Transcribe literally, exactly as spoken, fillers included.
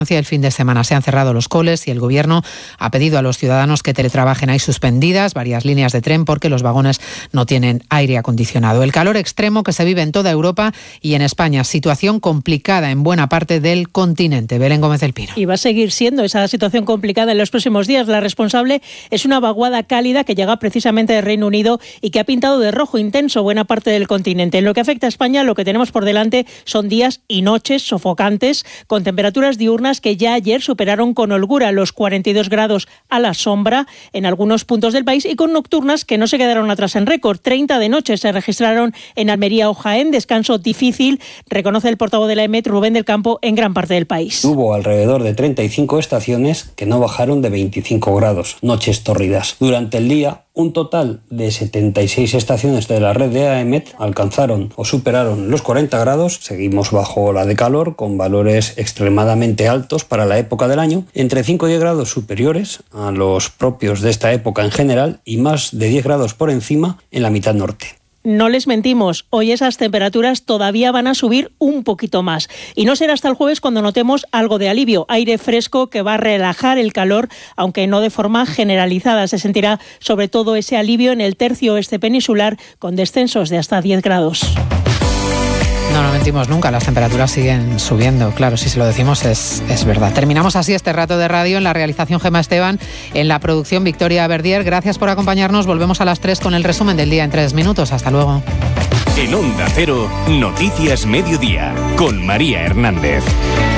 El fin de semana se han cerrado los coles y el Gobierno ha pedido a los ciudadanos que teletrabajen. Hay suspendidas varias líneas de tren porque los vagones no tienen aire acondicionado. El calor extremo que se vive en toda Europa y en España. Situación complicada en buena parte del continente. Belén Gómez del Pino. Y va a seguir siendo esa situación complicada en los próximos días. La responsable es una vaguada cálida que llega precisamente del Reino Unido y que ha pintado de rojo intenso buena parte del continente. En lo que afecta a España, lo que tenemos por delante son días y noches sofocantes con temperaturas diurnas que ya ayer superaron con holgura los cuarenta y dos grados a la sombra en algunos puntos del país y con nocturnas que no se quedaron atrás en récord. treinta de noche se registraron en Almería o Jaén, descanso difícil, reconoce el portavoz de la E M E T, Rubén del Campo, en gran parte del país. Hubo alrededor de treinta y cinco estaciones que no bajaron de veinticinco grados, noches tórridas. Durante el día, un total de setenta y seis estaciones de la red de A E M E T alcanzaron o superaron los cuarenta grados. Seguimos bajo ola de calor con valores extremadamente altos para la época del año, entre cinco y diez grados superiores a los propios de esta época en general y más de diez grados por encima en la mitad norte. No les mentimos, hoy esas temperaturas todavía van a subir un poquito más. Y no será hasta el jueves cuando notemos algo de alivio, aire fresco que va a relajar el calor, aunque no de forma generalizada. Se sentirá sobre todo ese alivio en el tercio oeste peninsular, con descensos de hasta diez grados. No, no mentimos nunca, las temperaturas siguen subiendo, claro, si se lo decimos es, es verdad. Terminamos así este rato de radio. En la realización Gemma Esteban, en la producción Victoria Verdier. Gracias por acompañarnos, volvemos a las tres con el resumen del día en tres minutos. Hasta luego. En Onda Cero, Noticias Mediodía, con María Hernández.